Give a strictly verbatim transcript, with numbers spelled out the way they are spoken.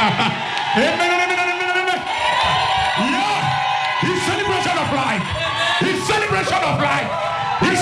Amen, amen, amen, amen. Yeah. It's celebration of life. It's celebration of life.